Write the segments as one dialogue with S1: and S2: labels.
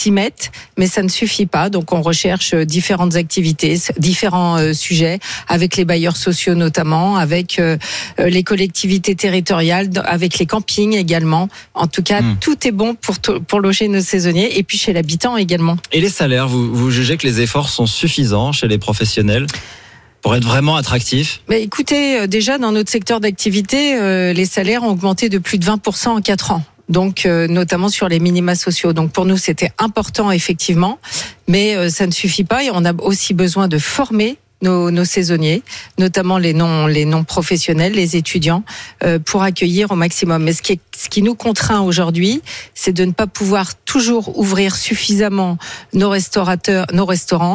S1: s'y mettent, mais ça ne suffit pas. Donc on recherche différentes activités, différents sujets, avec les bailleurs sociaux notamment, avec les collectivités territoriales, avec les campings également. En tout cas, tout est bon pour loger nos saisonniers, et puis chez l'habitant également.
S2: Et les salaires, vous jugez que les efforts sont suffisants chez les professionnels pour être vraiment attractif?
S1: Écoutez, déjà dans notre secteur d'activité, les salaires ont augmenté de plus de 20% en 4 ans. Donc, notamment sur les minima sociaux. Donc, pour nous, c'était important, effectivement. Mais ça ne suffit pas, et on a aussi besoin de former nos saisonniers, notamment les non professionnels, les étudiants, pour accueillir au maximum. Mais ce qui nous contraint aujourd'hui, c'est de ne pas pouvoir toujours ouvrir suffisamment nos restaurants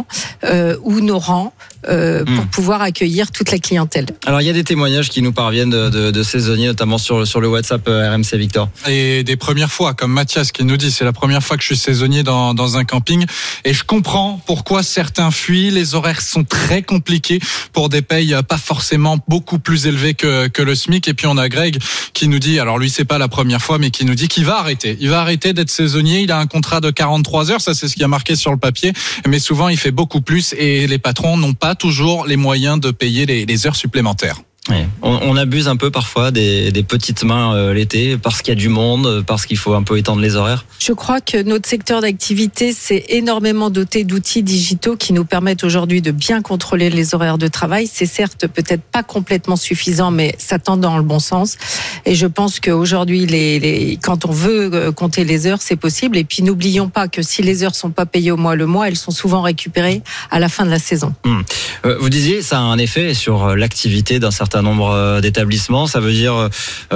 S1: ou nos rangs pour pouvoir accueillir toute la clientèle.
S2: Alors, il y a des témoignages qui nous parviennent de saisonniers, notamment sur le WhatsApp RMC, Victor.
S3: Et des premières fois, comme Mathias qui nous dit, c'est la première fois que je suis saisonnier dans un camping, et je comprends pourquoi certains fuient. Les horaires sont très compliqués pour des payes pas forcément beaucoup plus élevées que le SMIC. Et puis on a Greg qui nous dit, alors lui c'est pas la première fois, mais qui nous dit qu'il va arrêter. Il va arrêter d'être saisonnier. Il a un contrat de 43 heures, ça c'est ce qui a marqué sur le papier, mais souvent il fait beaucoup plus, et les patrons n'ont pas toujours les moyens de payer les heures supplémentaires.
S2: Ouais. On abuse un peu parfois des petites mains l'été, parce qu'il y a du monde, parce qu'il faut un peu étendre les horaires.
S1: Je crois que notre secteur d'activité s'est énormément doté d'outils digitaux qui nous permettent aujourd'hui de bien contrôler les horaires de travail. C'est certes peut-être pas complètement suffisant, mais ça tend dans le bon sens. Et je pense qu'aujourd'hui, quand on veut compter les heures, c'est possible. Et puis n'oublions pas que si les heures sont pas payées le mois, elles sont souvent récupérées à la fin de la saison.
S2: Vous disiez, ça a un effet sur l'activité d'un certain nombre d'établissements. Ça veut dire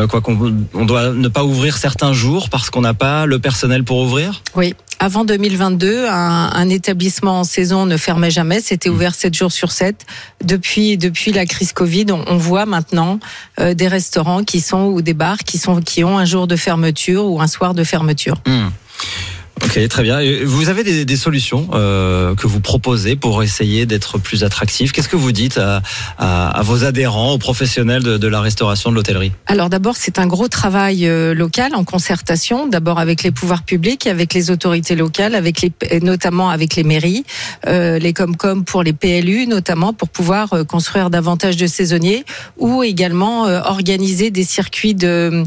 S2: qu'on doit ne pas ouvrir certains jours parce qu'on n'a pas le personnel pour ouvrir?
S1: Oui. Avant 2022, un établissement en saison ne fermait jamais. C'était ouvert 7 jours sur 7. Depuis la crise Covid, on voit maintenant des restaurants ou des bars qui ont un jour de fermeture ou un soir de fermeture.
S2: Ok, très bien. Vous avez des solutions que vous proposez pour essayer d'être plus attractif. Qu'est-ce que vous dites à vos adhérents, aux professionnels de la restauration, de l'hôtellerie? Alors
S1: d'abord, c'est un gros travail local en concertation, d'abord avec les pouvoirs publics, avec les autorités locales, notamment avec les mairies, les Comcom pour les PLU, notamment pour pouvoir construire davantage de saisonniers, ou également organiser des circuits de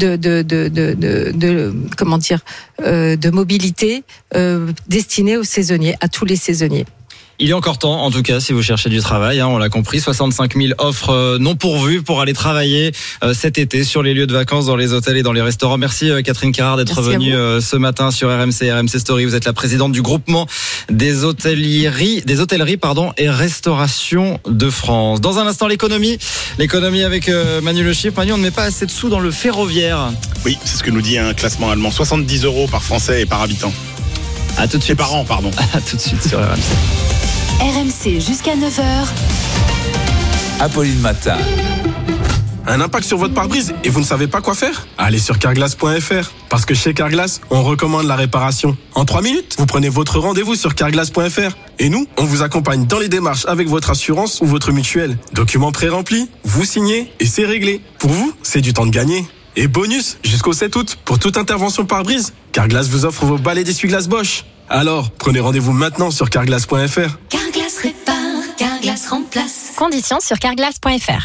S1: mobilité destinée aux saisonniers, à tous les saisonniers.
S2: Il est encore temps, en tout cas, si vous cherchez du travail, on l'a compris, 65 000 offres non pourvues pour aller travailler cet été sur les lieux de vacances, dans les hôtels et dans les restaurants. Merci Catherine Carrard d'être venue ce matin sur RMC Story. Vous êtes la présidente du groupement des hôtelleries et restauration de France. Dans un instant, l'économie avec Manu Le Chiffre. Manu, on ne met pas assez de sous dans le ferroviaire.
S4: Oui, c'est ce que nous dit un classement allemand. 70 € par Français et par habitant.
S2: À tout de suite.
S4: Et par an, pardon.
S2: À tout de suite sur RMC.
S5: RMC jusqu'à 9h.
S6: Apolline Matin.
S7: Un impact sur votre pare-brise et vous ne savez pas quoi faire? Allez sur carglass.fr. Parce que chez Carglass, on recommande la réparation. En 3 minutes, vous prenez votre rendez-vous sur carglass.fr. Et nous, on vous accompagne dans les démarches avec votre assurance ou votre mutuelle. Documents pré-remplis, vous signez et c'est réglé. Pour vous, c'est du temps de gagner. Et bonus, jusqu'au 7 août, pour toute intervention pare-brise, Carglass vous offre vos balais d'essuie-glace Bosch. Alors, prenez rendez-vous maintenant sur carglass.fr.
S5: Carglass répare, Carglass remplace.
S8: Conditions sur carglass.fr.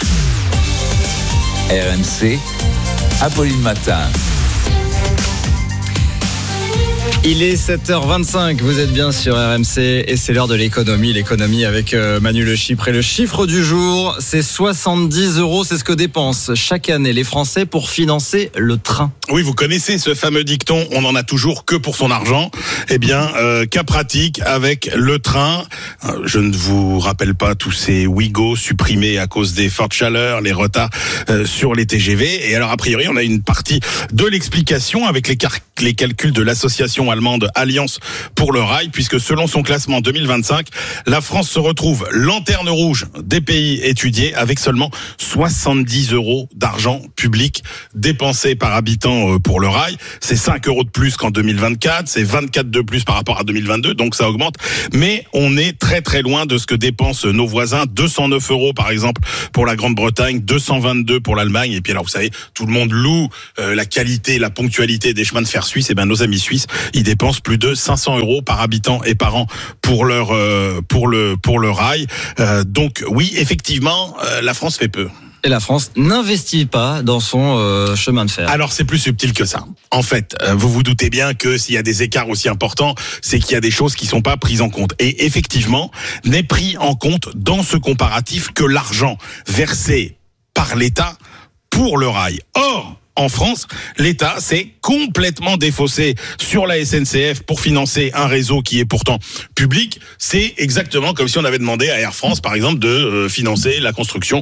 S6: RMC, Apolline Matin.
S2: Il est 7h25, vous êtes bien sur RMC et c'est l'heure de l'économie avec Manu Le Chiffre. Et le chiffre du jour, c'est 70 €, c'est ce que dépensent chaque année les Français pour financer le train.
S4: Oui, vous connaissez ce fameux dicton, on n'en a toujours que pour son argent. Eh bien, cas pratique avec le train. Je ne vous rappelle pas tous ces Ouigo supprimés à cause des fortes chaleurs, les retards sur les TGV. Et alors, a priori, on a une partie de l'explication avec les calculs de l'association allemande Alliance pour le rail, puisque selon son classement 2025, la France se retrouve lanterne rouge des pays étudiés avec seulement 70 € d'argent public dépensé par habitant pour le rail. C'est 5 € de plus qu'en 2024, c'est 24 de plus par rapport à 2022, donc ça augmente. Mais on est très très loin de ce que dépensent nos voisins. 209 € par exemple pour la Grande-Bretagne, 222 pour l'Allemagne. Et puis alors vous savez, tout le monde loue la qualité, la ponctualité des chemins de fer suisses. Et ben nos amis suisses, ils dépensent plus de 500 € par habitant et par an pour leur rail. Donc oui, effectivement, la France fait peu.
S2: Et la France n'investit pas dans son chemin de fer.
S4: Alors c'est plus subtil que ça. En fait, vous vous doutez bien que s'il y a des écarts aussi importants, c'est qu'il y a des choses qui sont pas prises en compte. Et effectivement, n'est pris en compte dans ce comparatif que l'argent versé par l'État pour le rail. Or, en France, l'État s'est complètement défaussé sur la SNCF pour financer un réseau qui est pourtant public. C'est exactement comme si on avait demandé à Air France, par exemple, de financer la construction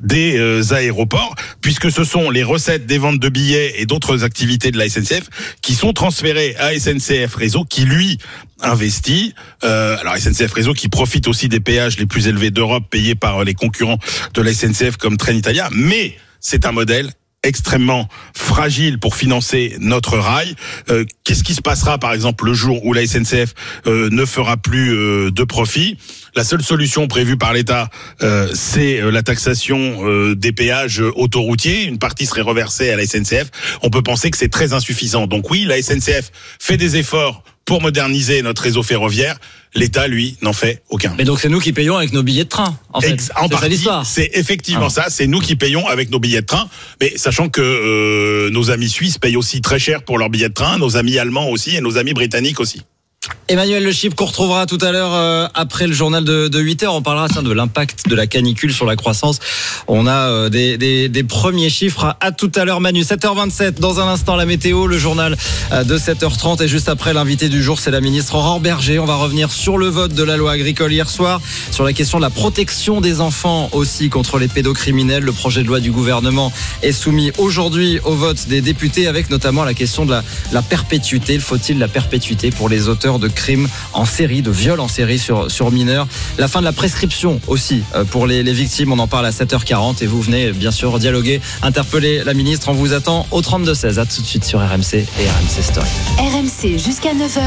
S4: des aéroports, puisque ce sont les recettes des ventes de billets et d'autres activités de la SNCF qui sont transférées à SNCF Réseau, qui lui investit. Alors SNCF Réseau qui profite aussi des péages les plus élevés d'Europe payés par les concurrents de la SNCF comme Trenitalia, mais c'est un modèle extrêmement fragile pour financer notre rail. Qu'est-ce qui se passera par exemple le jour où la SNCF ne fera plus de profit? La seule solution prévue par l'État, c'est la taxation des péages autoroutiers. Une partie serait reversée à la SNCF. On peut penser que c'est très insuffisant. Donc oui, la SNCF fait des efforts pour moderniser notre réseau ferroviaire. L'État, lui, n'en fait aucun.
S2: Mais donc c'est nous qui payons avec nos billets de train, en fait.
S4: En partie, c'est effectivement ça. C'est nous qui payons avec nos billets de train. Mais sachant que nos amis suisses payent aussi très cher pour leurs billets de train, nos amis allemands aussi et nos amis britanniques aussi.
S2: Emmanuel Le Chypre qu'on retrouvera tout à l'heure après le journal de 8h. On parlera de l'impact de la canicule sur la croissance. On a des premiers chiffres. À tout à l'heure Manu, 7h27. Dans un instant la météo, le journal de 7h30 et juste après l'invité du jour, c'est la ministre Aurore Bergé. On va revenir sur le vote de la loi agricole hier soir, sur la question de la protection des enfants aussi contre les pédocriminels. Le projet de loi du gouvernement est soumis aujourd'hui au vote des députés avec notamment la question de la perpétuité. Faut-il la perpétuité pour les auteurs de crimes en série, de viols en série sur mineurs. La fin de la prescription aussi pour les victimes. On en parle à 7h40 et vous venez bien sûr dialoguer, interpeller la ministre. On vous attend au 32-16. À tout de suite sur RMC et RMC Story.
S5: RMC jusqu'à 9h.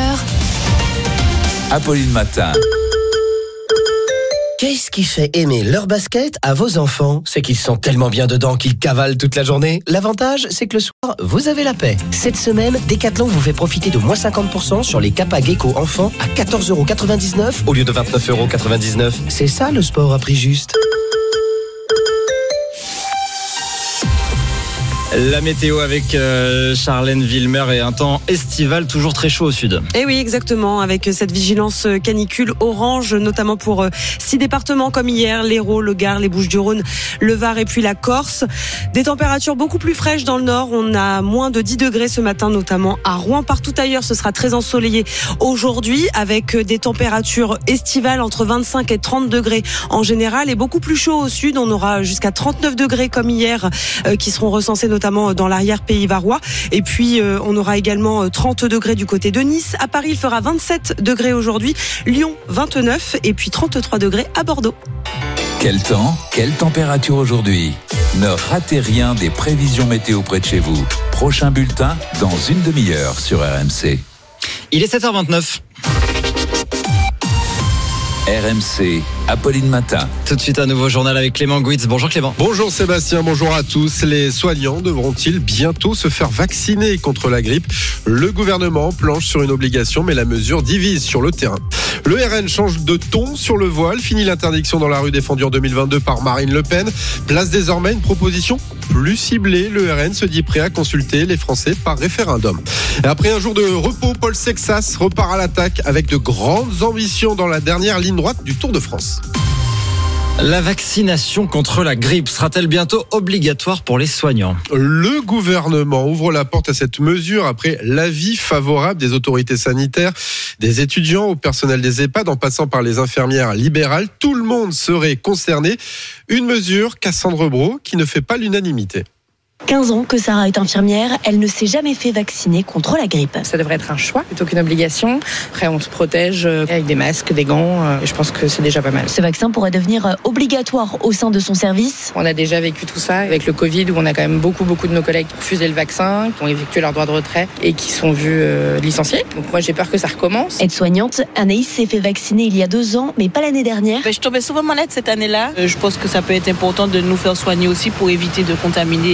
S6: Apolline Matin.
S9: Qu'est-ce qui fait aimer leur basket à vos enfants? C'est qu'ils sont tellement bien dedans qu'ils cavalent toute la journée. L'avantage, c'est que le soir, vous avez la paix. Cette semaine, Decathlon vous fait profiter de moins 50% sur les Kappa Gecko enfants à 14,99€ au lieu de 29,99€. C'est ça le sport à prix juste.
S2: La météo avec Charlène Villemer et un temps estival toujours très chaud au sud.
S10: Et oui, exactement, avec cette vigilance canicule orange, notamment pour 6 départements comme hier, l'Hérault, le Gard, les Bouches-du-Rhône, le Var et puis la Corse. Des températures beaucoup plus fraîches dans le nord. On a moins de 10 degrés ce matin, notamment à Rouen. Partout ailleurs, ce sera très ensoleillé aujourd'hui avec des températures estivales entre 25 et 30 degrés en général et beaucoup plus chaud au sud. On aura jusqu'à 39 degrés comme hier qui seront recensés notamment dans l'arrière-pays varois. Et puis, on aura également 30 degrés du côté de Nice. À Paris, il fera 27 degrés aujourd'hui. Lyon, 29. Et puis 33 degrés à Bordeaux.
S6: Quel temps, quelle température aujourd'hui? Ne ratez rien des prévisions météo près de chez vous. Prochain bulletin dans une demi-heure sur RMC.
S2: Il est 7h29.
S6: RMC, Apolline Matin.
S2: Tout de suite un nouveau journal avec Clément Gouitz. Bonjour Clément.
S11: Bonjour Sébastien, bonjour à tous. Les soignants devront-ils bientôt se faire vacciner contre la grippe? Le gouvernement planche sur une obligation, mais la mesure divise sur le terrain. Le RN change de ton sur le voile. Fini l'interdiction dans la rue défendue en 2022 par Marine Le Pen. Place désormais une proposition plus ciblée. Le RN se dit prêt à consulter les Français par référendum. Et après un jour de repos, Paul Sexas repart à l'attaque avec de grandes ambitions dans la dernière ligne droite du Tour de France.
S2: La vaccination contre la grippe sera-t-elle bientôt obligatoire pour les soignants?
S11: Le gouvernement ouvre la porte à cette mesure après l'avis favorable des autorités sanitaires, des étudiants au personnel des EHPAD en passant par les infirmières libérales. Tout le monde serait concerné. Une mesure, Cassandre Brault, qui ne fait pas l'unanimité.
S8: 15 ans que Sarah est infirmière, elle ne s'est jamais fait vacciner contre la grippe.
S12: Ça devrait être un choix plutôt qu'une obligation. Après, on se protège avec des masques, des gants. Je pense que c'est déjà pas mal.
S8: Ce vaccin pourrait devenir obligatoire au sein de son service.
S12: On a déjà vécu tout ça avec le Covid où on a quand même beaucoup de nos collègues qui refusaient le vaccin, qui ont effectué leur droit de retrait et qui sont vus licenciés. Donc moi, j'ai peur que ça recommence.
S8: Aide-soignante, Anaïs s'est fait vacciner il y a 2 ans, mais pas l'année dernière.
S13: Je tombais souvent malade cette année-là. Je pense que ça peut être important de nous faire soigner aussi pour éviter de contaminer des personnes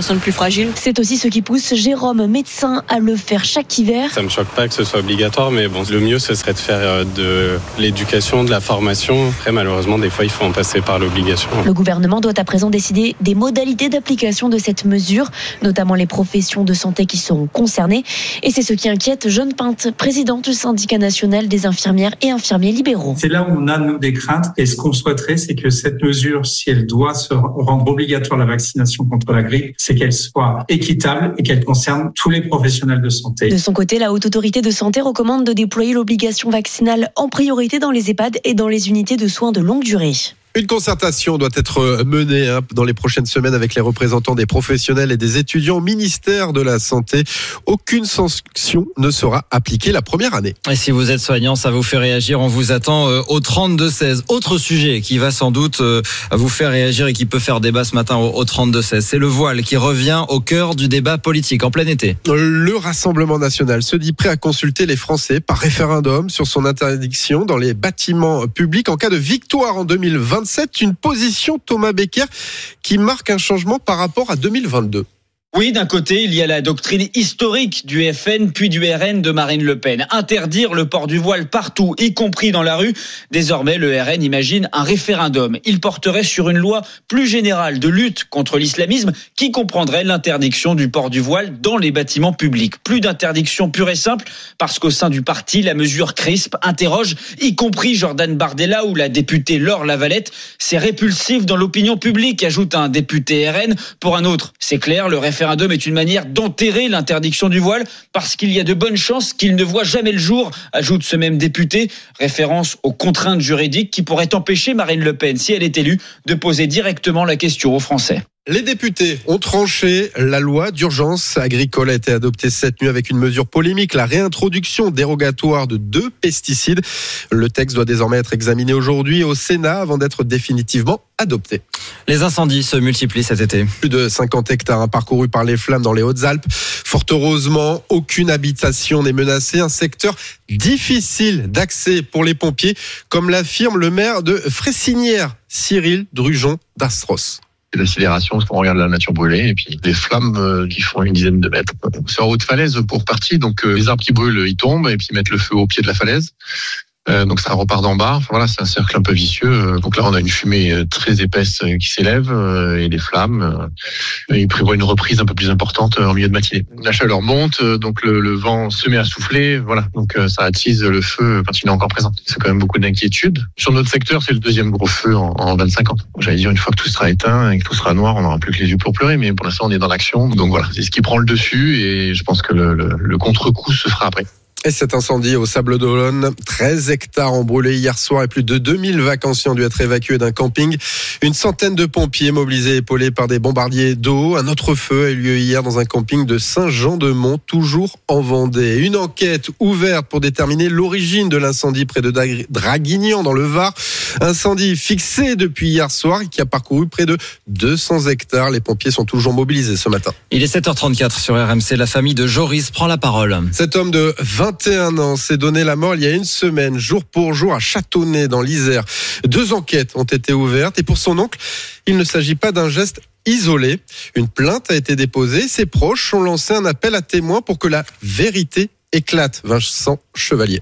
S10: personnes plus fragiles.
S8: C'est aussi ce qui pousse Jérôme, médecin, à le faire chaque hiver.
S13: Ça me choque pas que ce soit obligatoire, mais bon, le mieux ce serait de faire de l'éducation, de la formation. Après, malheureusement, des fois, il faut en passer par l'obligation.
S8: Le gouvernement doit à présent décider des modalités d'application de cette mesure, notamment les professions de santé qui seront concernées. Et c'est ce qui inquiète Jeanne Pinte, présidente du syndicat national des infirmières et infirmiers libéraux.
S14: C'est là où on a, nous, des craintes. Et ce qu'on souhaiterait, c'est que cette mesure, si elle doit se rendre obligatoire la vaccination contre la grippe, c'est qu'elle soit équitable et qu'elle concerne tous les professionnels de santé.
S8: De son côté, la Haute Autorité de Santé recommande de déployer l'obligation vaccinale en priorité dans les EHPAD et dans les unités de soins de longue durée.
S11: Une concertation doit être menée dans les prochaines semaines avec les représentants des professionnels et des étudiants au ministère de la Santé. Aucune sanction ne sera appliquée la première année.
S2: Et si vous êtes soignant, ça vous fait réagir. On vous attend au 32-16. Autre sujet qui va sans doute vous faire réagir et qui peut faire débat ce matin au 32-16. C'est le voile qui revient au cœur du débat politique en plein été.
S11: Le Rassemblement national se dit prêt à consulter les Français par référendum sur son interdiction dans les bâtiments publics en cas de victoire en 2027. Une position, Thomas Becker, qui marque un changement par rapport à 2022.
S15: Oui, d'un côté, il y a la doctrine historique du FN puis du RN de Marine Le Pen. Interdire le port du voile partout, y compris dans la rue. Désormais, le RN imagine un référendum. Il porterait sur une loi plus générale de lutte contre l'islamisme qui comprendrait l'interdiction du port du voile dans les bâtiments publics. Plus d'interdiction pure et simple parce qu'au sein du parti, la mesure crispe, interroge, y compris Jordan Bardella ou la députée Laure Lavalette. C'est répulsif dans l'opinion publique, ajoute un député RN. Pour un autre, c'est clair, le référendum est une manière d'enterrer l'interdiction du voile parce qu'il y a de bonnes chances qu'il ne voit jamais le jour, ajoute ce même député, référence aux contraintes juridiques qui pourraient empêcher Marine Le Pen, si elle est élue, de poser directement la question aux Français.
S11: Les députés ont tranché. La loi d'urgence agricole a été adoptée cette nuit avec une mesure polémique, la réintroduction dérogatoire de 2 pesticides. Le texte doit désormais être examiné aujourd'hui au Sénat avant d'être définitivement adopté.
S2: Les incendies se multiplient cet été.
S11: Plus de 50 hectares parcourus par les flammes dans les Hautes-Alpes. Fort heureusement, aucune habitation n'est menacée. Un secteur difficile d'accès pour les pompiers, comme l'affirme le maire de Fressinière, Cyril Drujon d'Astros.
S16: L'accélération, parce qu'on regarde la nature brûler, et puis les flammes qui font une dizaine de mètres. C'est en haute falaise pour partie, donc les arbres qui brûlent, ils tombent, et puis mettent le feu au pied de la falaise. Donc ça repart d'en bas. Enfin, voilà, c'est un cercle un peu vicieux. Donc là, on a une fumée très épaisse qui s'élève et des flammes. Il prévoit une reprise un peu plus importante en milieu de matinée. La chaleur monte, donc le vent se met à souffler. Voilà, donc ça attise le feu quand il est encore présent. C'est quand même beaucoup d'inquiétude. Sur notre secteur, c'est le deuxième gros feu en 25 ans. J'allais dire, une fois que tout sera éteint et que tout sera noir, on n'aura plus que les yeux pour pleurer. Mais pour l'instant, on est dans l'action. Donc voilà, c'est ce qui prend le dessus et je pense que le contre-coup se fera après.
S11: Et cet incendie au Sables-d'Olonne, 13 hectares ont brûlé hier soir et plus de 2000 vacanciers ont dû être évacués d'un camping. Une centaine de pompiers mobilisés et épaulés par des bombardiers d'eau. Un autre feu a eu lieu hier dans un camping de Saint-Jean-de-Mont, toujours en Vendée. Une enquête ouverte pour déterminer l'origine de l'incendie près de Draguignan dans le Var. Incendie fixé depuis hier soir et qui a parcouru près de 200 hectares. Les pompiers sont toujours mobilisés ce matin.
S2: Il est 7h34 sur RMC. La famille de Joris prend la parole.
S11: Cet homme de 21 ans s'est donné la mort il y a une semaine, jour pour jour, à Châteauneuf dans l'Isère. 2 enquêtes ont été ouvertes et pour son oncle, il ne s'agit pas d'un geste isolé. Une plainte a été déposée. Ses proches ont lancé un appel à témoins pour que la vérité éclate. Vincent Chevalier.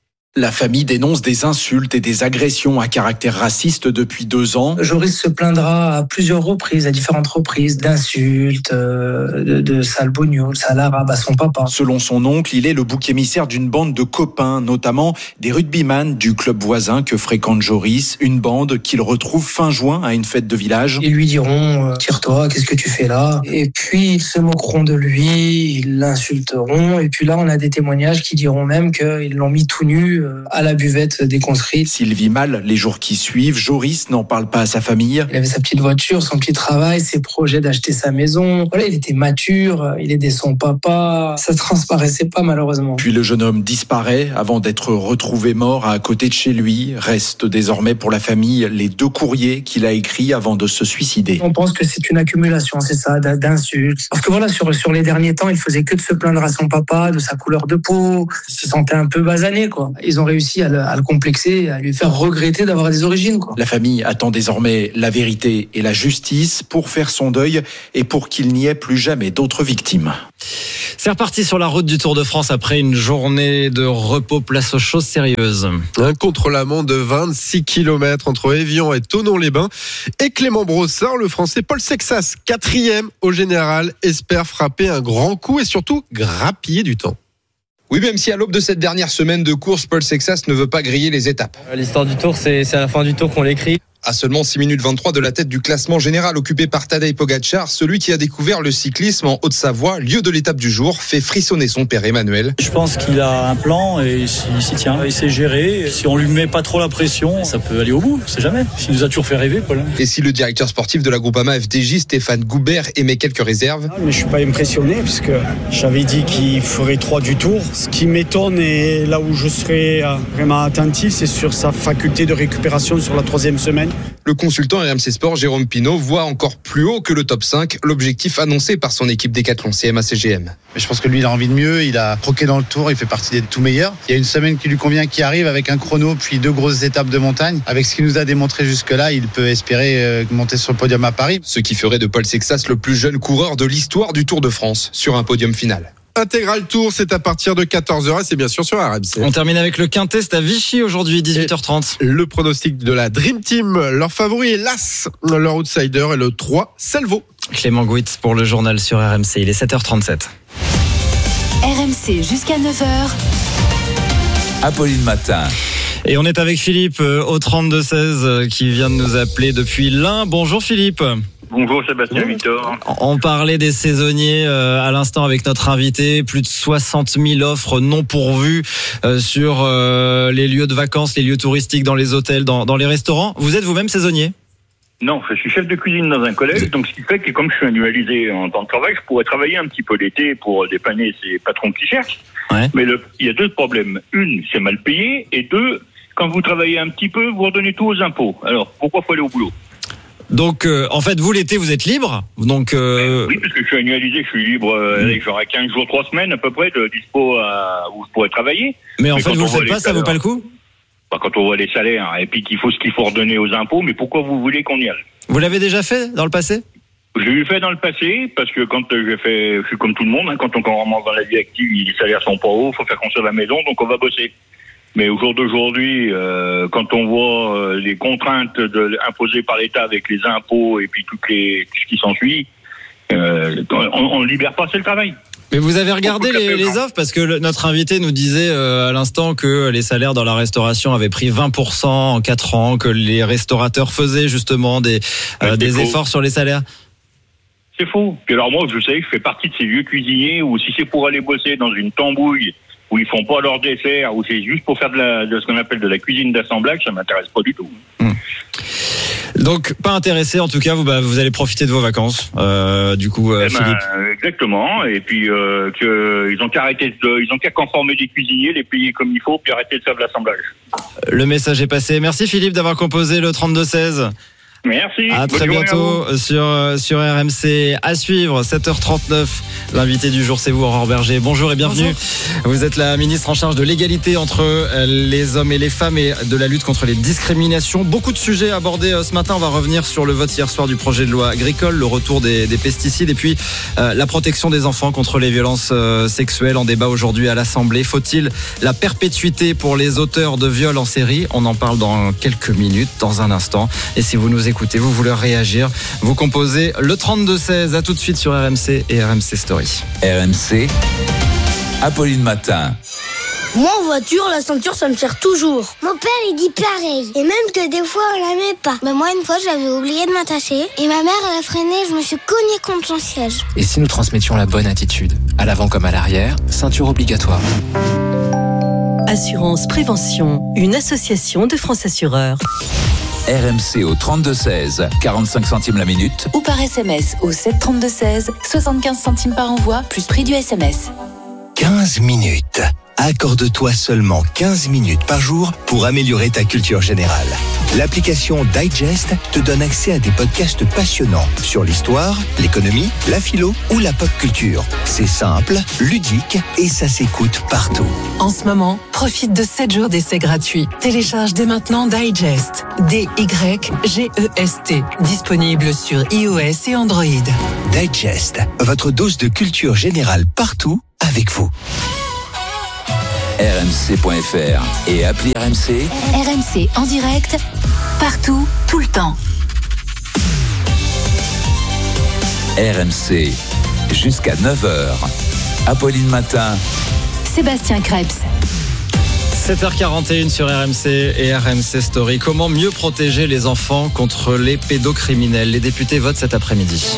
S17: La famille dénonce des insultes et des agressions à caractère raciste depuis 2 ans.
S18: Joris se plaindra à plusieurs reprises, à différentes reprises, d'insultes, de sale bougnoule, sale arabe à son papa.
S17: Selon son oncle, il est le bouc émissaire d'une bande de copains, notamment des rugbyman du club voisin que fréquente Joris, une bande qu'il retrouve fin juin à une fête de village.
S18: Ils lui diront « tire-toi, qu'est-ce que tu fais là ?» Et puis ils se moqueront de lui, ils l'insulteront, et puis là on a des témoignages qui diront même qu'ils l'ont mis tout nu à la buvette des conscrits.
S17: S'il vit mal les jours qui suivent, Joris n'en parle pas à sa famille.
S18: Il avait sa petite voiture, son petit travail, ses projets d'acheter sa maison. Voilà, il était mature, il aidait son papa. Ça transparaissait pas malheureusement.
S17: Puis le jeune homme disparaît avant d'être retrouvé mort à côté de chez lui. Restent désormais pour la famille les 2 courriers qu'il a écrits avant de se suicider.
S18: On pense que c'est une accumulation, c'est ça, d'insultes. Parce que voilà, sur les derniers temps, il faisait que de se plaindre à son papa, de sa couleur de peau. Il se sentait un peu basané, quoi. ils ont réussi à le complexer, à lui faire regretter d'avoir des origines, quoi.
S17: La famille attend désormais la vérité et la justice pour faire son deuil et pour qu'il n'y ait plus jamais d'autres victimes.
S2: C'est reparti sur la route du Tour de France après une journée de repos, place aux choses sérieuses.
S11: Un contre-la-montre de 26 km entre Évian et Thonon-les-Bains. Et Clément Brossard, le Français Paul Sexas, 4e au général, espère frapper un grand coup et surtout grappiller du temps.
S19: Oui, même si à l'aube de cette dernière semaine de course, Paul Sexas ne veut pas griller les étapes.
S20: L'histoire du Tour, c'est à la fin du Tour qu'on l'écrit.
S19: À seulement 6 minutes 23 de la tête du classement général occupé par Tadej Pogačar, celui qui a découvert le cyclisme en Haute-Savoie, lieu de l'étape du jour, fait frissonner son père Emmanuel.
S20: Je pense qu'il a un plan et il s'y tient. Il sait gérer. Si on lui met pas trop la pression, ça peut aller au bout, on sait jamais. Il nous a toujours fait rêver, Paul.
S19: Et si le directeur sportif de la Groupama FDJ, Stéphane Goubert, émet quelques réserves.
S21: Mais je suis pas impressionné puisque j'avais dit qu'il ferait 3 du Tour. Ce qui m'étonne et là où je serai vraiment attentif, c'est sur sa faculté de récupération sur la 3e semaine.
S19: Le consultant RMC Sport, Jérôme Pinault, voit encore plus haut que le top 5, l'objectif annoncé par son équipe Décathlon CMA-CGM.
S22: Je pense que lui, il a envie de mieux, il a croqué dans le Tour, il fait partie des tout meilleurs. Il y a une semaine qui lui convient, qui arrive avec un chrono, puis 2 grosses étapes de montagne. Avec ce qu'il nous a démontré jusque-là, il peut espérer monter sur le podium à Paris.
S19: Ce qui ferait de Paul Sexas le plus jeune coureur de l'histoire du Tour de France, sur un podium final.
S11: Intégral Tour, c'est à partir de 14h et c'est bien sûr sur RMC.
S2: On termine avec le Quintet, c'est à Vichy aujourd'hui, 18h30.
S11: Et le pronostic de la Dream Team, leur favori est l'As, leur outsider est le 3, Selvo.
S2: Clément Gouitz pour le journal sur RMC, il est 7h37.
S5: RMC jusqu'à 9h.
S6: Apolline Matin.
S2: Et on est avec Philippe au 32-16 qui vient de nous appeler depuis l'Ain. Bonjour Philippe.
S23: Bonjour Sébastien Victor.
S2: On parlait des saisonniers à l'instant avec notre invité. Plus de 60 000 offres non pourvues sur les lieux de vacances, les lieux touristiques, dans les hôtels, dans les restaurants. Vous êtes vous-même saisonnier ?
S23: Non, je suis chef de cuisine dans un collège, donc ce qui fait que comme je suis annualisé en temps de travail, je pourrais travailler un petit peu l'été pour dépanner ces patrons qui cherchent. Ouais. Mais il y a 2 problèmes. Une, c'est mal payé, et 2, quand vous travaillez un petit peu, vous redonnez tout aux impôts. Alors, pourquoi faut aller au boulot ?
S2: Donc, en fait, vous, l'été, vous êtes libre. Donc,
S23: oui, parce que je suis annualisé, je suis libre. J'aurai 15 jours, 3 semaines à peu près de dispo où je pourrais travailler.
S2: Mais en fait, vous le faites pas, ça vaut pas le coup ?
S23: Quand on voit les salaires, et puis qu'il faut ce qu'il faut redonner aux impôts, mais pourquoi vous voulez qu'on y aille ?
S2: Vous l'avez déjà fait dans le passé ?
S23: Je l'ai fait dans le passé, parce que quand je suis comme tout le monde, quand on commence dans la vie active, les salaires sont pas hauts, faut faire construire la maison, donc on va bosser. Mais au jour d'aujourd'hui, quand on voit les contraintes imposées par l'État avec les impôts et puis tout ce qui s'ensuit, on libère pas assez le travail.
S2: Mais vous avez regardé les offres, parce que notre invité nous disait à l'instant que les salaires dans la restauration avaient pris 20% en 4 ans, que les restaurateurs faisaient justement des efforts sur les salaires.
S23: C'est faux. Puis alors moi, je sais, je fais partie de ces vieux cuisiniers où si c'est pour aller bosser dans une tambouille où ils font pas leur dessert, où c'est juste pour faire de ce qu'on appelle de la cuisine d'assemblage, ça m'intéresse pas du tout.
S2: Donc pas intéressé, en tout cas, vous allez profiter de vos vacances, du coup, Philippe.
S23: Exactement. Et puis ils ont qu'à conformer des cuisiniers, les payer comme il faut, puis arrêter de faire de l'assemblage. Le
S2: message est passé. Merci Philippe d'avoir composé le 32-16.
S23: Merci.
S2: À très bientôt sur RMC. À suivre, 7h39. L'invité du jour, c'est vous, Aurore Berger. Bonjour et bienvenue. Bonjour. Vous êtes la ministre en charge de l'égalité entre les hommes et les femmes et de la lutte contre les discriminations. Beaucoup de sujets abordés ce matin. On va revenir sur le vote hier soir du projet de loi agricole, le retour des pesticides et puis la protection des enfants contre les violences sexuelles en débat aujourd'hui à l'Assemblée. Faut-il la perpétuité pour les auteurs de viols en série ? On en parle dans quelques minutes, dans un instant. Et si vous nous écoutez, vous voulez réagir, vous composez le 32-16. À tout de suite sur RMC et RMC Story.
S6: RMC, Apolline Matin.
S24: Moi en voiture, la ceinture ça me sert toujours. Mon père il dit pareil. Et même que des fois on la met pas. Moi une fois j'avais oublié de m'attacher. Et ma mère elle a freiné, je me suis cognée contre son siège.
S25: Et si nous transmettions la bonne attitude, à l'avant comme à l'arrière, ceinture obligatoire.
S26: Assurance Prévention, une association de France Assureurs.
S6: RMC au 32-16, 45 centimes la minute.
S5: Ou par SMS au 732-16, 75 centimes par envoi, plus prix du SMS.
S9: 15 minutes
S1: Accorde-toi seulement 15 minutes par jour pour améliorer ta culture générale. L'application Digest te donne accès à des podcasts passionnants sur l'histoire, l'économie, la philo ou la pop culture. C'est simple, ludique et ça s'écoute partout.
S3: En ce moment, profite de 7 jours d'essai gratuit. Télécharge dès maintenant Digest. D-Y-G-E-S-T. Disponible sur iOS et Android.
S1: Digest, votre dose de culture générale partout avec vous.
S6: RMC.fr et appli RMC.
S5: RMC en direct, partout, tout le temps.
S6: RMC, jusqu'à 9h. Apolline Matin.
S5: Sébastien Krebs.
S2: 7h41 sur RMC et RMC Story. Comment mieux protéger les enfants contre les pédocriminels? Les députés votent cet après-midi.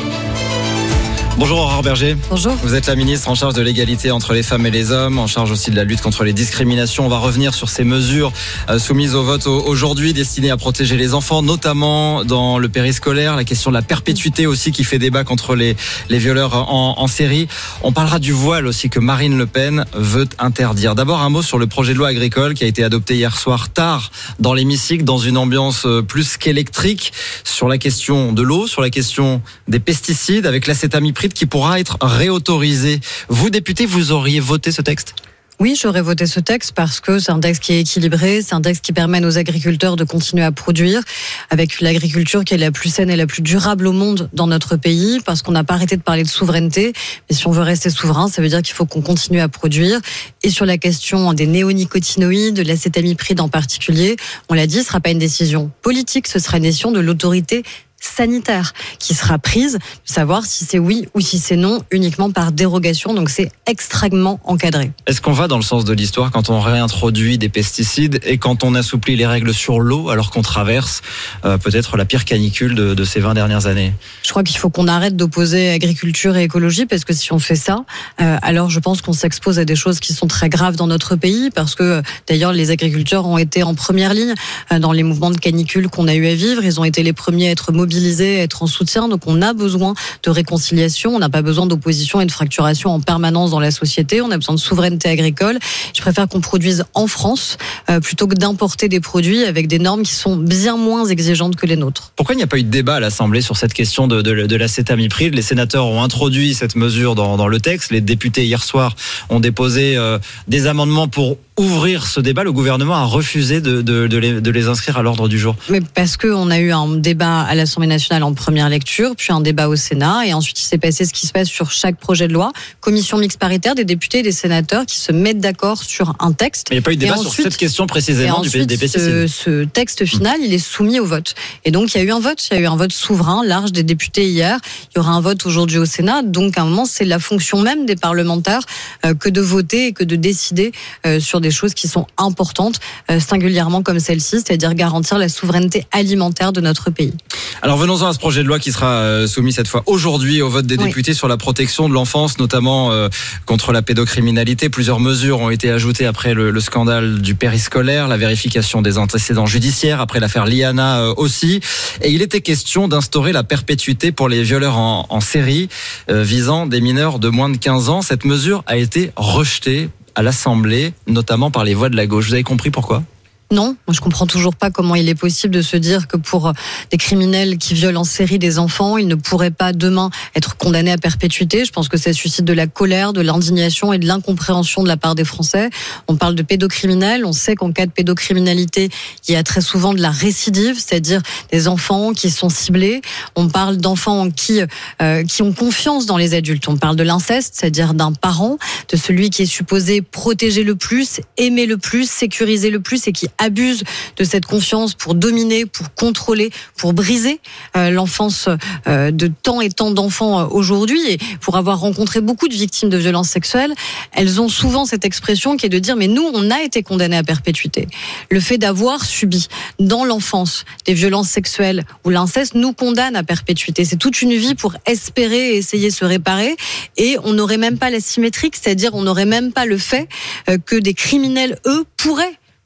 S2: Bonjour Aurore Berger.
S4: Bonjour.
S2: Vous êtes la ministre en charge de l'égalité entre les femmes et les hommes, en charge aussi de la lutte contre les discriminations. On va revenir sur ces mesures soumises au vote aujourd'hui, destinées à protéger les enfants, notamment dans le périscolaire. La question de la perpétuité aussi qui fait débat contre les violeurs en série. On parlera du voile aussi que Marine Le Pen veut interdire. D'abord un mot sur le projet de loi agricole qui a été adopté hier soir tard dans l'hémicycle, dans une ambiance plus qu'électrique, sur la question de l'eau, sur la question des pesticides, avec l'acétamipride qui pourra être réautorisé. Vous, député, vous auriez voté ce texte ?
S4: Oui, j'aurais voté ce texte parce que c'est un texte qui est équilibré, c'est un texte qui permet à nos agriculteurs de continuer à produire avec l'agriculture qui est la plus saine et la plus durable au monde dans notre pays, parce qu'on n'a pas arrêté de parler de souveraineté. Mais si on veut rester souverain, ça veut dire qu'il faut qu'on continue à produire. Et sur la question des néonicotinoïdes, de l'acétamipride en particulier, on l'a dit, ce ne sera pas une décision politique, ce sera une décision de l'autorité sanitaire qui sera prise, de savoir si c'est oui ou si c'est non, uniquement par dérogation. Donc c'est extrêmement encadré.
S2: Est-ce qu'on va dans le sens de l'histoire quand on réintroduit des pesticides et quand on assouplit les règles sur l'eau alors qu'on traverse peut-être la pire canicule de ces 20 dernières années?
S4: Je crois qu'il faut qu'on arrête d'opposer agriculture et écologie, parce que si on fait ça, alors je pense qu'on s'expose à des choses qui sont très graves dans notre pays, parce que d'ailleurs les agriculteurs ont été en première ligne dans les mouvements de canicule qu'on a eu à vivre. Ils ont été les premiers à être mobilisés, à être en soutien. Donc on a besoin de réconciliation, on n'a pas besoin d'opposition et de fracturation en permanence dans la société. On a besoin de souveraineté agricole. Je préfère qu'on produise en France plutôt que d'importer des produits avec des normes qui sont bien moins exigeantes que les nôtres.
S2: Pourquoi il n'y a pas eu de débat à l'Assemblée sur cette question de l'acétamipride? Les sénateurs ont introduit cette mesure dans le texte. Les députés hier soir ont déposé des amendements pour ouvrir ce débat. Le gouvernement a refusé de les inscrire à l'ordre du jour.
S4: Mais parce qu'on a eu un débat à l'Assemblée nationale en première lecture, puis un débat au Sénat, et ensuite il s'est passé ce qui se passe sur chaque projet de loi. Commission mixte paritaire, des députés et des sénateurs qui se mettent d'accord sur un texte.
S2: Mais il n'y a pas eu de débat sur cette question précisément des pesticides.
S4: Ce texte final, il est soumis au vote. Et donc il y a eu un vote souverain, large des députés hier. Il y aura un vote aujourd'hui au Sénat. Donc à un moment, c'est la fonction même des parlementaires que de voter et que de décider sur des choses qui sont importantes, singulièrement comme celle-ci, c'est-à-dire garantir la souveraineté alimentaire de notre pays.
S2: Alors venons-en à ce projet de loi qui sera soumis cette fois aujourd'hui au vote des députés sur la protection de l'enfance, notamment contre la pédocriminalité. Plusieurs mesures ont été ajoutées après le scandale du périscolaire, la vérification des antécédents judiciaires, après l'affaire Liana aussi. Et il était question d'instaurer la perpétuité pour les violeurs en série visant des mineurs de moins de 15 ans. Cette mesure a été rejetée à l'Assemblée, notamment par les voix de la gauche. Vous avez compris pourquoi ?
S4: Non, je comprends toujours pas comment il est possible de se dire que pour des criminels qui violent en série des enfants, ils ne pourraient pas demain être condamnés à perpétuité. Je pense que ça suscite de la colère, de l'indignation et de l'incompréhension de la part des Français. On parle de pédocriminels, on sait qu'en cas de pédocriminalité, il y a très souvent de la récidive, c'est-à-dire des enfants qui sont ciblés. On parle d'enfants qui ont confiance dans les adultes. On parle de l'inceste, c'est-à-dire d'un parent, de celui qui est supposé protéger le plus, aimer le plus, sécuriser le plus et qui abuse de cette confiance pour dominer, pour contrôler, pour briser l'enfance de tant et tant d'enfants aujourd'hui. Et pour avoir rencontré beaucoup de victimes de violences sexuelles, elles ont souvent cette expression qui est de dire mais nous, on a été condamnés à perpétuité. Le fait d'avoir subi dans l'enfance des violences sexuelles ou l'inceste nous condamne à perpétuité. C'est toute une vie pour espérer et essayer de se réparer, et on n'aurait même pas la symétrique, c'est-à-dire on n'aurait même pas le fait que des criminels, eux, pourraient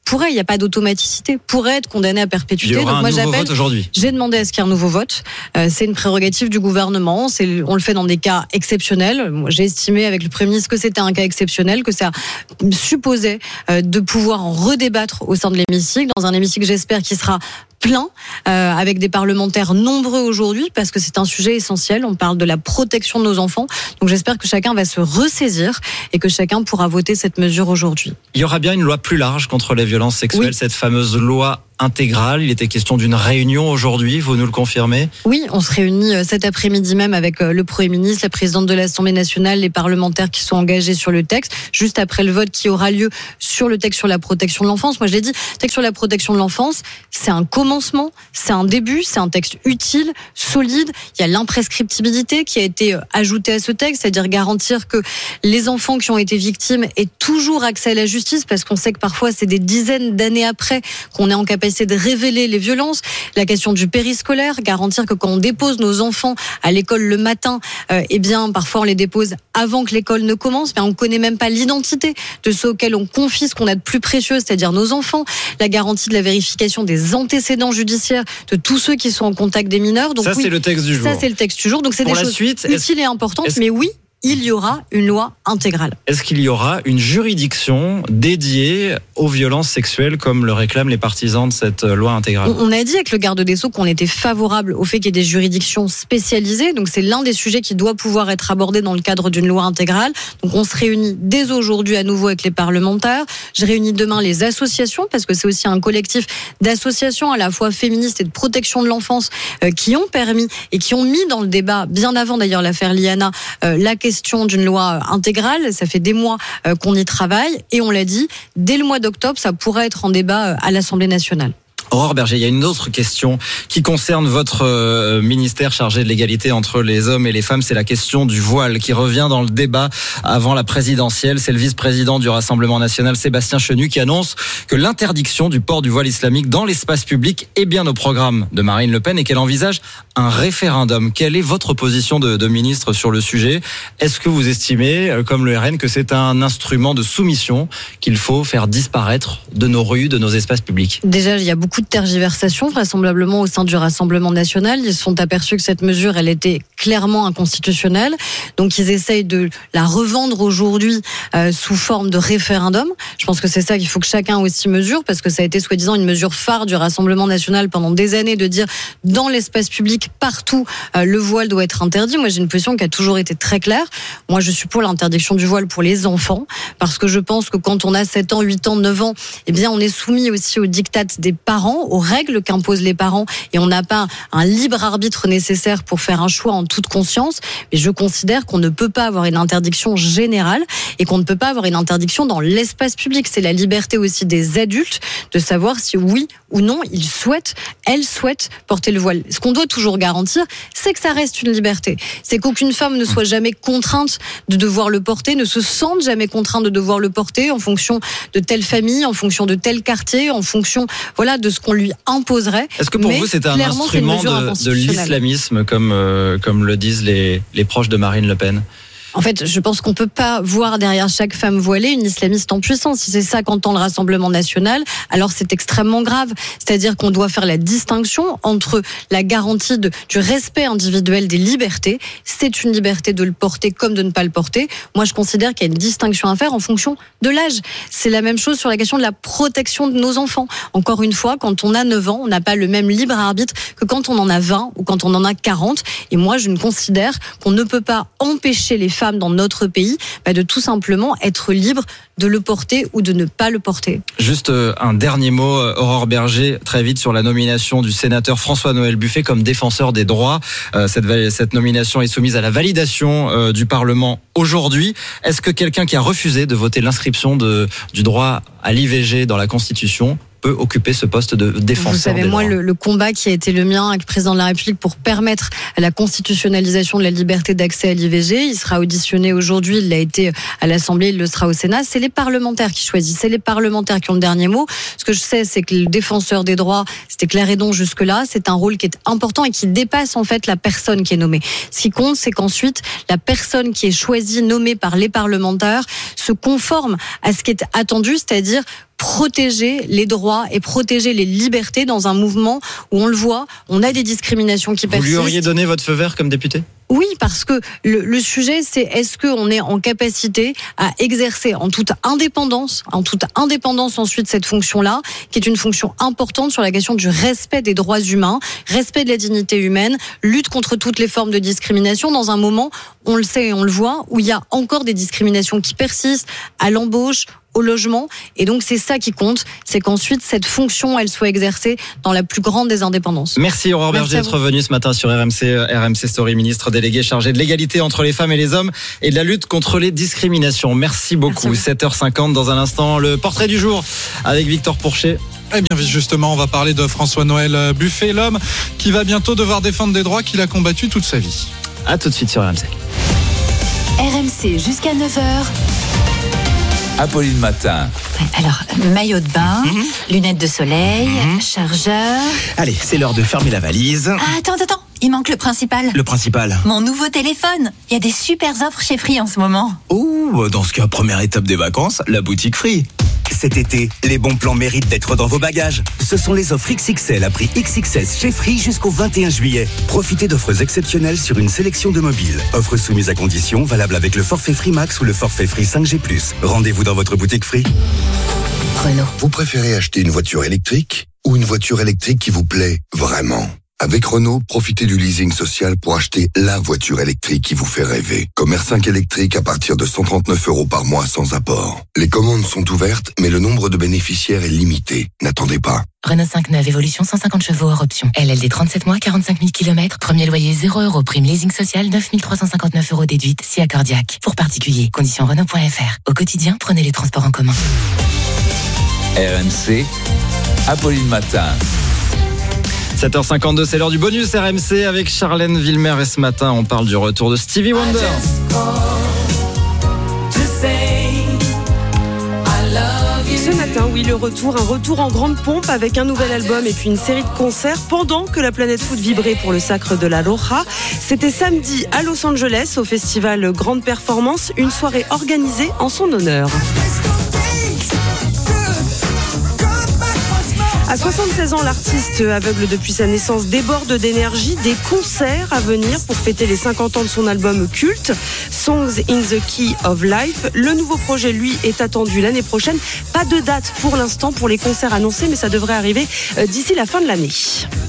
S4: il n'y a pas d'automaticité, pourrait être condamné à perpétuité.
S2: Il y aura un nouveau vote aujourd'hui.
S4: J'ai demandé à ce qu'il y ait un nouveau vote. C'est une prérogative du gouvernement. On le fait dans des cas exceptionnels. Moi, j'ai estimé avec le Premier ministre que c'était un cas exceptionnel, que ça supposait de pouvoir en redébattre au sein de l'hémicycle, dans un hémicycle, j'espère, qui sera plein, avec des parlementaires nombreux aujourd'hui, parce que c'est un sujet essentiel. On parle de la protection de nos enfants. Donc j'espère que chacun va se ressaisir et que chacun pourra voter cette mesure aujourd'hui.
S2: Il y aura bien une loi plus large contre les violences sexuelles, cette fameuse loi intégrale. Il était question d'une réunion aujourd'hui, vous nous le confirmez ?
S4: Oui, on se réunit cet après-midi même avec le Premier ministre, la présidente de l'Assemblée nationale, les parlementaires qui sont engagés sur le texte, juste après le vote qui aura lieu sur le texte sur la protection de l'enfance. Moi je l'ai dit, le texte sur la protection de l'enfance, c'est un commencement, c'est un début, c'est un texte utile, solide. Il y a l'imprescriptibilité qui a été ajoutée à ce texte, c'est-à-dire garantir que les enfants qui ont été victimes aient toujours accès à la justice, parce qu'on sait que parfois c'est des dizaines d'années après qu'on est en capacité de révéler les violences. La question du périscolaire, garantir que quand on dépose nos enfants à l'école le matin, eh bien parfois on les dépose avant que l'école ne commence, mais on ne connaît même pas l'identité de ceux auxquels on confie ce qu'on a de plus précieux, c'est-à-dire nos enfants. La garantie de la vérification des antécédents judiciaires de tous ceux qui sont en contact des mineurs. Donc,
S2: ça, c'est le texte du jour.
S4: Ça, c'est le texte du jour. Donc c'est des choses utiles et importantes, mais oui, il y aura une loi intégrale.
S2: Est-ce qu'il y aura une juridiction dédiée aux violences sexuelles comme le réclament les partisans de cette loi intégrale ?
S4: On a dit avec le garde des Sceaux qu'on était favorable au fait qu'il y ait des juridictions spécialisées. Donc c'est l'un des sujets qui doit pouvoir être abordé dans le cadre d'une loi intégrale. Donc on se réunit dès aujourd'hui à nouveau avec les parlementaires. Je réunis demain les associations, parce que c'est aussi un collectif d'associations à la fois féministes et de protection de l'enfance qui ont permis et qui ont mis dans le débat, bien avant d'ailleurs l'affaire Liana, la question d'une loi intégrale. Ça fait des mois qu'on y travaille et on l'a dit, dès le mois d'octobre, ça pourrait être en débat à l'Assemblée nationale.
S2: Aurore Berger, il y a une autre question qui concerne votre ministère chargé de l'égalité entre les hommes et les femmes. C'est la question du voile qui revient dans le débat avant la présidentielle. C'est le vice-président du Rassemblement national, Sébastien Chenu, qui annonce que l'interdiction du port du voile islamique dans l'espace public est bien au programme de Marine Le Pen et qu'elle envisage un référendum. Quelle est votre position de ministre sur le sujet ? Est-ce que vous estimez, comme le RN, que c'est un instrument de soumission qu'il faut faire disparaître de nos rues, de nos espaces publics ?
S4: Déjà, il y a beaucoup de tergiversations, vraisemblablement au sein du Rassemblement national. Ils se sont aperçus que cette mesure, elle était clairement inconstitutionnelle. Donc, ils essayent de la revendre aujourd'hui sous forme de référendum. Je pense que c'est ça qu'il faut que chacun aussi mesure, parce que ça a été soi-disant une mesure phare du Rassemblement national pendant des années, de dire dans l'espace public, partout, le voile doit être interdit. Moi, j'ai une position qui a toujours été très claire. Moi, je suis pour l'interdiction du voile pour les enfants, parce que je pense que quand on a 7 ans, 8 ans, 9 ans, eh bien, on est soumis aussi aux diktats des parents, aux règles qu'imposent les parents, et on n'a pas un libre arbitre nécessaire pour faire un choix en toute conscience. Mais je considère qu'on ne peut pas avoir une interdiction générale et qu'on ne peut pas avoir une interdiction dans l'espace public. C'est la liberté aussi des adultes de savoir si oui ou non elles souhaitent porter le voile. Ce qu'on doit toujours garantir, c'est que ça reste une liberté. C'est qu'aucune femme ne soit jamais contrainte de devoir le porter, ne se sente jamais contrainte de devoir le porter en fonction de telle famille, en fonction de tel quartier, en fonction, voilà, de ce qu'on lui imposerait.
S2: Est-ce que pour vous c'est un instrument de l'islamisme comme le disent les proches de Marine Le Pen ?
S4: En fait, je pense qu'on peut pas voir derrière chaque femme voilée une islamiste en puissance. Si c'est ça qu'entend le Rassemblement national, alors c'est extrêmement grave. C'est-à-dire qu'on doit faire la distinction entre la garantie du respect individuel des libertés. C'est une liberté de le porter comme de ne pas le porter. Moi, je considère qu'il y a une distinction à faire en fonction de l'âge. C'est la même chose sur la question de la protection de nos enfants. Encore une fois, quand on a 9 ans, on n'a pas le même libre arbitre que quand on en a 20 ou quand on en a 40. Et moi, je ne considère qu'on ne peut pas empêcher les femmes dans notre pays de tout simplement être libre de le porter ou de ne pas le porter.
S2: Juste un dernier mot, Aurore Berger, très vite sur la nomination du sénateur François-Noël Buffet comme défenseur des droits. Cette nomination est soumise à la validation du Parlement aujourd'hui. Est-ce que quelqu'un qui a refusé de voter l'inscription du droit à l'IVG dans la Constitution peut occuper ce poste de défenseur des droits?
S4: Vous savez, moi, le combat qui a été le mien avec le président de la République pour permettre la constitutionnalisation de la liberté d'accès à l'IVG, il sera auditionné aujourd'hui, il l'a été à l'Assemblée, il le sera au Sénat. C'est les parlementaires qui choisissent, c'est les parlementaires qui ont le dernier mot. Ce que je sais, c'est que le défenseur des droits, c'était Claire Hédon jusque-là, c'est un rôle qui est important et qui dépasse en fait la personne qui est nommée. Ce qui compte, c'est qu'ensuite, la personne qui est choisie, nommée par les parlementaires, se conforme à ce qui est attendu, c'est-à-dire protéger les droits et protéger les libertés dans un mouvement où on le voit, on a des discriminations qui persistent.
S2: Vous lui auriez donné votre feu vert comme député ?
S4: Oui, parce que le sujet, c'est est-ce qu'on est en capacité à exercer en toute indépendance ensuite cette fonction-là, qui est une fonction importante sur la question du respect des droits humains, respect de la dignité humaine, lutte contre toutes les formes de discrimination dans un moment, on le sait et on le voit, où il y a encore des discriminations qui persistent à l'embauche, au logement. Et donc, c'est ça qui compte, c'est qu'ensuite, cette fonction, elle soit exercée dans la plus grande des indépendances.
S2: Merci Aurore Berger d'être venue ce matin sur RMC Story, ministre délégué chargé de l'égalité entre les femmes et les hommes et de la lutte contre les discriminations. Merci beaucoup. 7h50 dans un instant, le portrait du jour avec Victor Pourchet.
S7: Eh bien justement, on va parler de François-Noël Buffet, l'homme qui va bientôt devoir défendre des droits qu'il a combattus toute sa vie.
S2: A tout de suite sur RMC.
S5: RMC jusqu'à 9h.
S6: Apolline Matin.
S8: Alors, maillot de bain, lunettes de soleil, chargeur...
S10: Allez, c'est l'heure de fermer la valise.
S8: Ah, attends, il manque le principal.
S10: Le principal ?
S8: Mon nouveau téléphone. Il y a des super offres chez Free en ce moment.
S10: Oh, dans ce cas, première étape des vacances, la boutique Free. Cet été, les bons plans méritent d'être dans vos bagages. Ce sont les offres XXL à prix XXS chez Free jusqu'au 21 juillet. Profitez d'offres exceptionnelles sur une sélection de mobiles. Offres soumises à conditions, valables avec le forfait Free Max ou le forfait Free 5G+. Rendez-vous dans votre boutique Free.
S12: Renault. Vous préférez acheter une voiture électrique ou une voiture électrique qui vous plaît vraiment ? Avec Renault, profitez du leasing social pour acheter la voiture électrique qui vous fait rêver. Comme R5 électrique à partir de 139 € par mois sans apport. Les commandes sont ouvertes, mais le nombre de bénéficiaires est limité. N'attendez pas.
S13: Renault 5 évolution 150 chevaux hors option. LLD 37 mois, 45 000 km. Premier loyer 0 €. Prime leasing social 9 359 € déduite si accordiaque. Pour particuliers, conditions Renault.fr. Au quotidien, prenez les transports en commun.
S6: RMC, Apolline Matin.
S2: 7h52, c'est l'heure du bonus RMC avec Charlène Villemer. Et ce matin, on parle du retour de Stevie Wonder.
S14: Ce matin, oui, un retour en grande pompe avec un nouvel album et puis une série de concerts pendant que la planète foot vibrait pour le sacre de la Loja. C'était samedi à Los Angeles au festival Grande Performance, une soirée organisée en son honneur. À 76 ans, l'artiste aveugle depuis sa naissance déborde d'énergie. Des concerts à venir pour fêter les 50 ans de son album culte, Songs in the Key of Life. Le nouveau projet, lui, est attendu l'année prochaine. Pas de date pour l'instant pour les concerts annoncés, mais ça devrait arriver d'ici la fin de l'année.